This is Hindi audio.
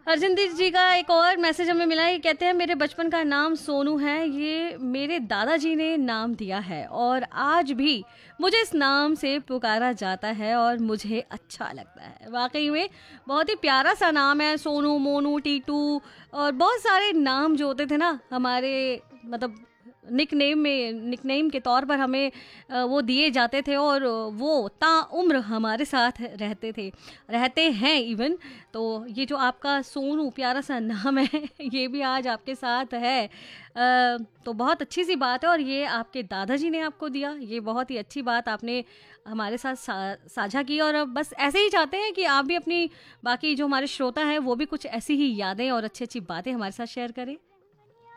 हरजिंदर जी का एक और मैसेज हमें मिला है, कहते हैं मेरे बचपन का नाम सोनू है, ये मेरे दादाजी ने नाम दिया है और आज भी मुझे इस नाम से पुकारा जाता है और मुझे अच्छा लगता है। वाकई में बहुत ही प्यारा सा नाम है, सोनू, मोनू, टीटू और बहुत सारे नाम जो होते थे ना हमारे, मतलब निकनेम के तौर पर हमें वो दिए जाते थे और वो ताउम्र हमारे साथ रहते हैं इवन। तो ये जो आपका सोनू प्यारा सा नाम है ये भी आज आपके साथ है। तो बहुत अच्छी सी बात है और ये आपके दादाजी ने आपको दिया, ये बहुत ही अच्छी बात आपने हमारे साथ साझा की। और अब बस ऐसे ही चाहते हैं कि आप भी अपनी बाकी जो हमारे श्रोता हैं वो भी कुछ ऐसी ही यादें और अच्छी अच्छी बातें हमारे साथ शेयर करें।